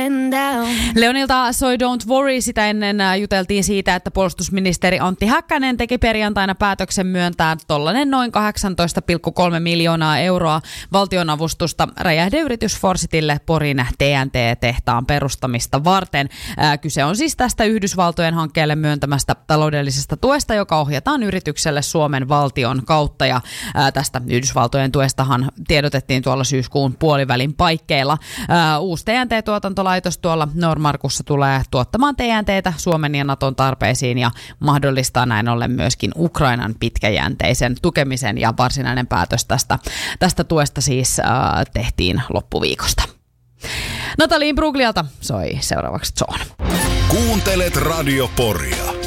Leonilta soi Don't Worry, sitä ennen juteltiin siitä, että puolustusministeri Antti Häkkänen teki perjantaina päätöksen myöntää tollanen noin 18,3 miljoonaa euroa valtionavustusta räjähdeyritys Forsythille Porin TNT-tehtaan perustamista varten. Kyse on siis tästä Yhdysvaltojen hankkeelle myöntämästä taloudellisesta tuesta, joka ohjataan yritykselle Suomen valtion kautta. Ja tästä Yhdysvaltojen tuestahan tiedotettiin tuolla syyskuun puolivälin paikkeilla. Uusi TNT-tuotantolaitos tuolla Noormarkussa tulee tuottamaan TNT:tä Suomen ja Naton tarpeisiin ja mahdollistaa näin ollen myöskin Ukrainan pitkäjänteisen tukemisen, ja varsinainen päätös tästä tuesta siis tehtiin loppuviikosta. Natalie Bruglialta soi seuraavaksi Zone. Kuuntelet Radio Poria.